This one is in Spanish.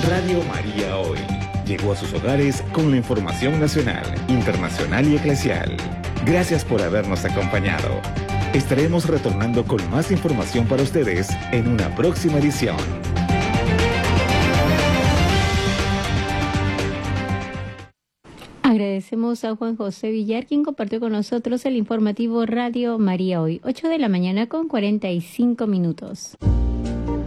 Radio María Hoy llegó a sus hogares con la información nacional, internacional y eclesial. Gracias por habernos acompañado. Estaremos retornando con más información para ustedes en una próxima edición. Agradecemos a Juan José Villar, quien compartió con nosotros el informativo Radio María Hoy, 8 de la mañana con 45 minutos.